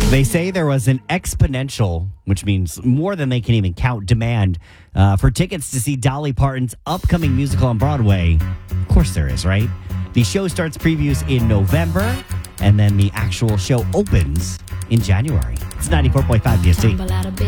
They say there was an exponential, which means more than they can even count, demand for tickets to see Dolly Parton's upcoming musical on Broadway. Of course there is, right? The show starts previews in November, and then the actual show opens in January. It's 94.5 PST.